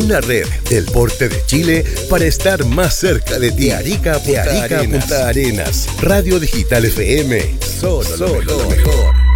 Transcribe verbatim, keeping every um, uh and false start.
Una red del porte de Chile para estar más cerca de ti. Arica a Punta, Arica, Arenas. Punta Arenas. Radio Digital F M. Solo, Solo lo mejor. Lo mejor.